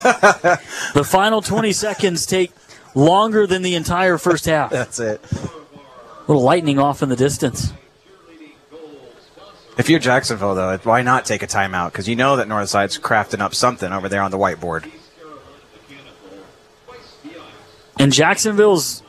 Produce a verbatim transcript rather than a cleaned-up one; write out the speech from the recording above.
The final twenty seconds take longer than the entire first half. That's it. A little lightning off in the distance. If you're Jacksonville, though, why not take a timeout? Because you know that Northside's crafting up something over there on the whiteboard. And Jacksonville's